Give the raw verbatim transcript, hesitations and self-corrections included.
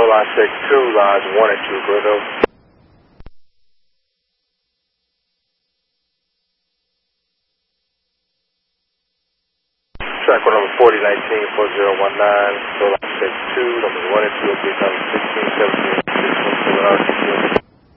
line check two, lines one and two, good over. Track number forty nineteen four zero one nine, control line check two, numbers one and two, please number sixteen seventeen six one seven R T Q.